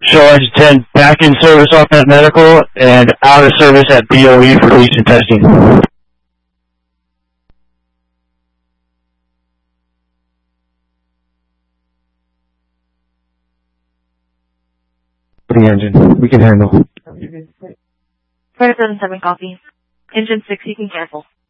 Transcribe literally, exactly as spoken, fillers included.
Show engine ten back in service off that medical and out of service at B O E for lesion testing. The engine, we can handle. Flight seven seven copy. Engine six, you can careful.